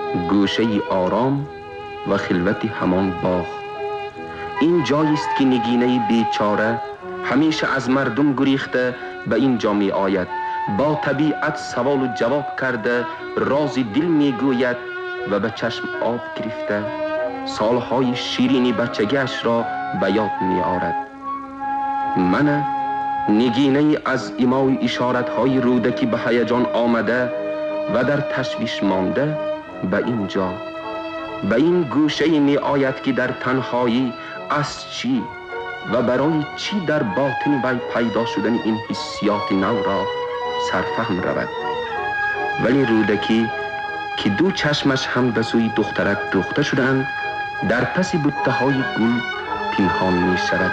گوشه آرام و خلوت همان باغ. این جایی است که نگینه بیچاره همیشه از مردم گریخته به اینجا می آید، با طبیعت سوال و جواب کرده راز دل می گوید و به چشم آب گرفته سالهای شیرینی بچگیش را به یاد می آورد. من نگینه از ایمای اشارتهای رودکی به هیجان آمده و در تشویش مانده به اینجا، به این گوشه می آید که در تنهایی از چی و برای چی در باطن وی پیدا شدن این حسیات نو را سرفهم رود. ولی رودکی که دو چشمش هم به سوی دخترک دوخته شدند در پس بوته های گل پنهان می شود.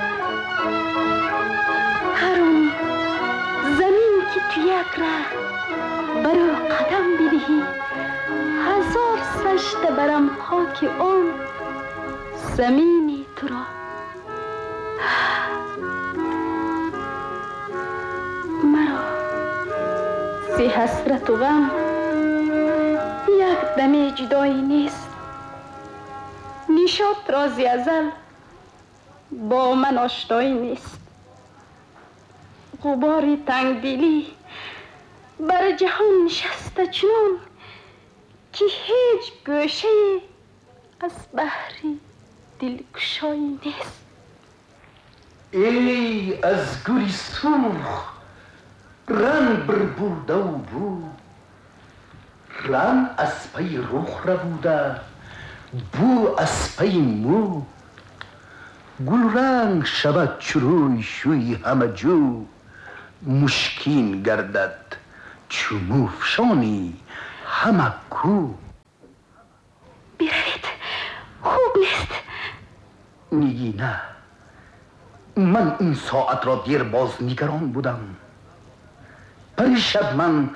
هرون زمین که تو یک ره برو قدم بدهی، هزار سجده برم خاک آن زمینی تو را. مرا زی حسرت و غم یک دمی جدایی نیست. نشاط را زی ازل با من آشنایی نیست. غبار تنگدلی بر جهان نشسته چنان که هیچ گوشه از بحری دلگشایی نیست. ای از گلی سرخ رنگ بربوده و بو، رنگ از پی رخ ربوده، بو از پی مو. گل رنگ شود چروی شوی همه جو، مشکین گردد چو موفشانی همه کو. بروید، خوب نیست. نگینه، من این ساعت را دیر باز نگران بودم. پریشب من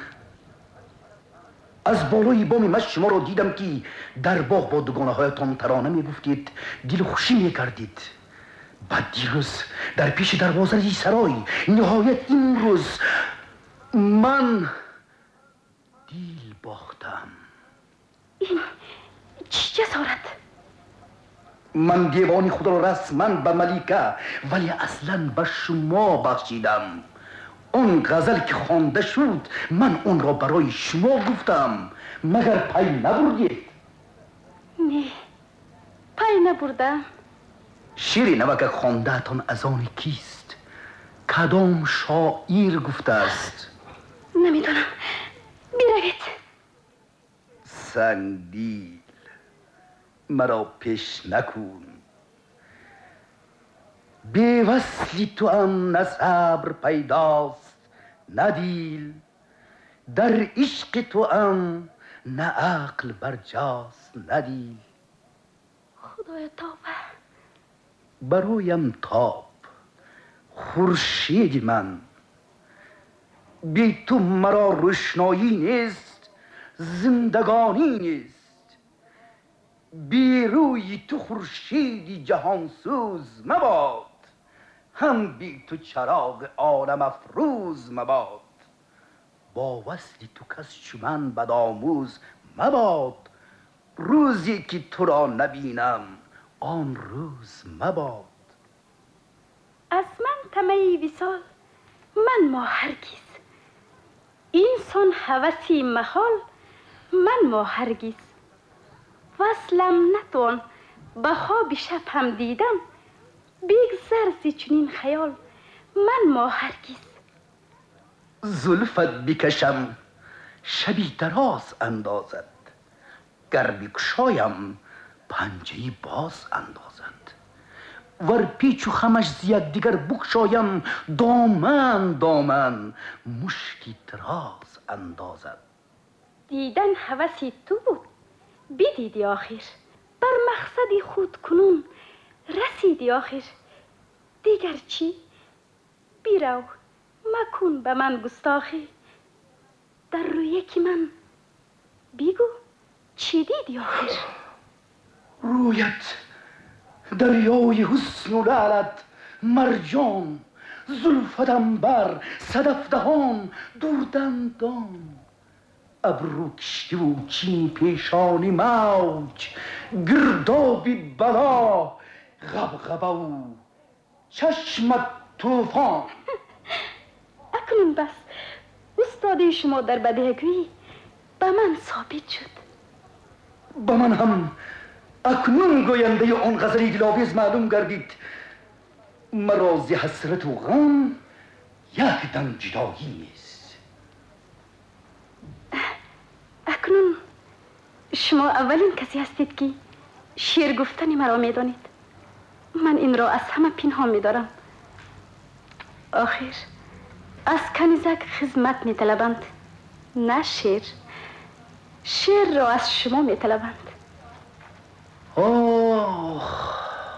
از بالای بام مشت شما را دیدم که در باغ با دوگانه هایتان ترانه می گفتید، دل خوشی می کردید. بعد دیروز در پیش دروازه سرای نهایت این روز من دیل باختم. این چه جسارت؟ من دیوانی خود را رسما به ملیکه ولی اصلا به شما بخشیدم. اون غزل که خوانده شد من اون را برای شما گفتم، مگر پی نبردید؟ نه، پی نبردم. شعر نوک خوانده تان از آن کیست؟ کدام شاعر گفته است؟ نمیدونم، بروید. سنگدیل مرا پیش نکن، بی وصلی تو هم نه صبر پیداست نه دیل، در عشق تو هم نه عقل برجاست نه دیل. خدای توبه، برایم تاب خورشید من، بی تو مرا روشنایی نیست، زندگانی نیست. بی روی تو خورشیدی جهانسوز مباد، هم بی تو چراغ عالم افروز مباد. با وصل تو کس چو من بدآموز مباد، روزی که تو را نبینم آن روز مباد. از من طمعی وصال من ما هرگز، اینسان هوسی محال من ما هرگز. وصلم نتوان به خواب شب هم دیدم، بگذر ز چنین خیال من ما هرگز. زلفت بکشم شبی دراز اندازد، گر بگشایم پنجه باز اندازد. ور پیچ و خمش ز یکدیگر بگشایم دامن دامن مشکی دراز اندازد. دیدن هوسی تو بود، بدیدی آخر، بر مقصدی خود کنون رسیدی آخر. دیگر چی؟ بیرو مکن به من گستاخی، در روی که من بگو چی دیدی آخر؟ رویت دریای حسن و لعلت مرجان، زلفت عنبر صدف دهان دوردندان. ابرو کشتی و چین پیشانی موج، گردابی بلا غبغبه و چشم طوفان. اکنون بس استادی شما در بدیه‌گویی به من ثابت شد. به من هم اکنون گوینده آن غزل دلاویز معلوم گردید. مرا ز حسرت و غم یک دم جدایی نیست. اکنون شما اولین کسی هستید که شعر گفتن مرا میدانید. من این را از همه پنهان می‌دارم. آخر از کنیزک خدمت می‌طلبند، نه شعر. شعر را از شما می‌طلبند. آخ،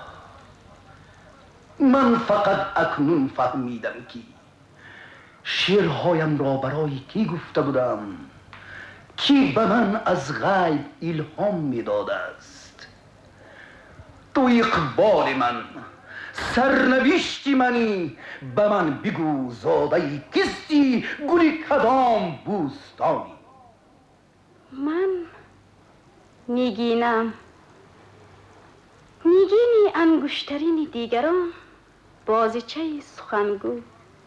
من فقط اکنون فهمیدم که شعرهایم را برای کی گفته بودم، کی به من از غیب الهام می‌داده است. تو اقبال من، سرنوشتی منی، به من بگو زاده کستی، گلی کدام بوستانی. من نیگینم، نیگینی انگشترین دیگران، بازیچه سخنگو.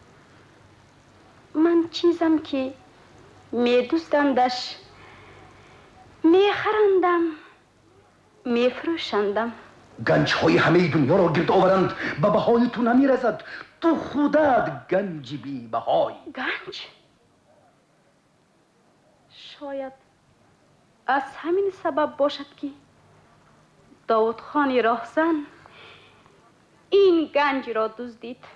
من چیزم که می دوستندش، می خرندم، می فروشندم. گنج های همه دنیا را گرد آورند، به بهای تو نمی رسد. تو خودت گنج بی بهای. گنج؟ شاید از همین سبب باشد که داود خان راهزن این گنج را دزدید.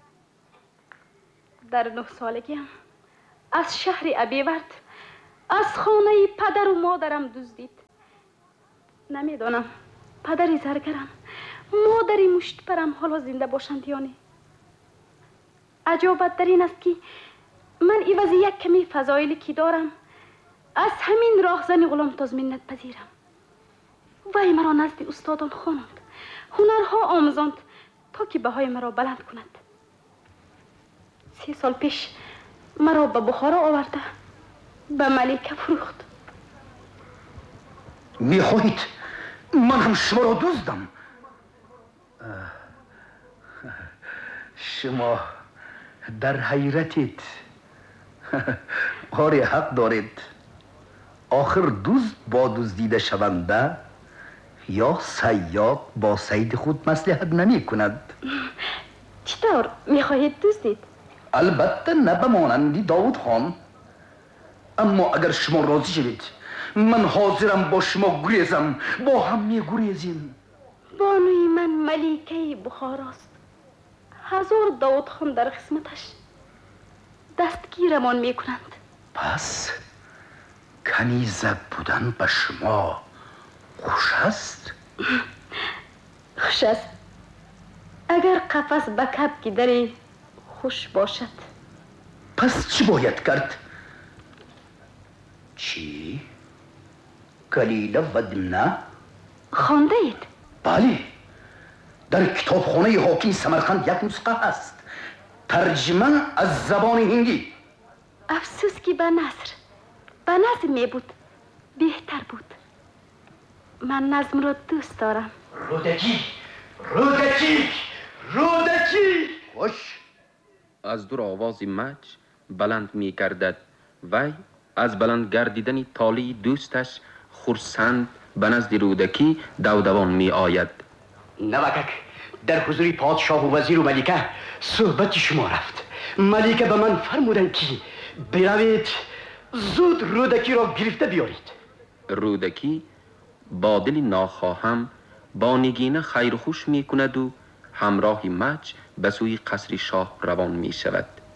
در 9 سالگیم از شهر ابیورد، از خانه پدر و مادرم دزدید. نمیدانم پدری زرگرم، مادری مشت پرم حالا زنده باشند یا نه. عجابت در این است که من عوض یک کمی فضایلی که دارم از همین راهزن غلامتاز منت پذیرم. وی مرا نزد استادان خواند، هنرها آموزاند تا که بهای مرا بلند کند. 3 سال پیش مرا به بخارا آورده، به ملیکه فروخت. میخواهید من هم شما را دزدم؟ شما در حیرتید. آره، حق دارید. آخر دزد با دزدیده شونده یا صیاد با صید خود مصلحت نمی کند. چطور میخواهید دزدید؟ البته نه به مانندی داود خان، اما اگر شما راضی شوید من حاضرم با شما گریزم، با هم می گریزیم. بانوی من ملیکه بخاراست. 1000 داود خان در قسمتش، دستگیرمان می کنند. پس کنیزک بودن به شما خوش است؟ خوش است اگر قفس به کبک دری خوش باشد. پس چی باید کرد؟ چی؟ کلیله و دمنه؟ خوانده اید؟ بله، در کتابخانه حاکم سمرقند یک نسخه هست، ترجمه از زبان هندی. افسوس که به نظم می بود بهتر بود. من نظم را دوست دارم. رودکی خوش. از دور آواز مچ بلند می گردد. وی از بلند گردیدن تالی دوستش خرسند به نزد رودکی دودوان می آید. نوکک، در حضور پادشاه و وزیر و ملیکه صحبت شما رفت. ملیکه به من فرمودند که بروید زود رودکی را گرفته بیارید. رودکی با دل ناخواهم با نگینه خیر خوش می کند و همراه مچ به سوی قصر شاه روان می شود.